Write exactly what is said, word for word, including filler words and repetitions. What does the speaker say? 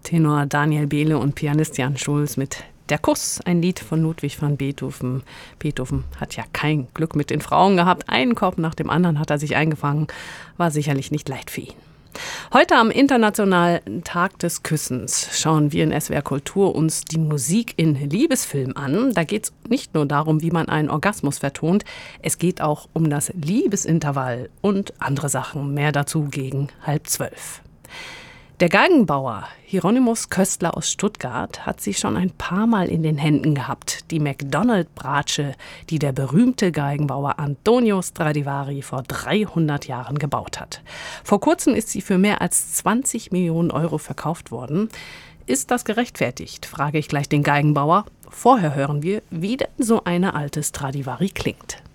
Tenor Daniel Behle und Pianist Jan Schulz mit Der Kuss, ein Lied von Ludwig van Beethoven. Beethoven hat ja kein Glück mit den Frauen gehabt. Einen Korb nach dem anderen hat er sich eingefangen. War sicherlich nicht leicht für ihn. Heute am Internationalen Tag des Küssens schauen wir in S W R Kultur uns die Musik in Liebesfilmen an. Da geht es nicht nur darum, wie man einen Orgasmus vertont, es geht auch um das Liebesintervall und andere Sachen. Mehr dazu gegen halb zwölf. Der Geigenbauer Hieronymus Köstler aus Stuttgart hat sie schon ein paar Mal in den Händen gehabt. Die McDonald-Bratsche, die der berühmte Geigenbauer Antonio Stradivari vor dreihundert Jahren gebaut hat. Vor kurzem ist sie für mehr als zwanzig Millionen Euro verkauft worden. Ist das gerechtfertigt, frage ich gleich den Geigenbauer. Vorher hören wir, wie denn so eine alte Stradivari klingt.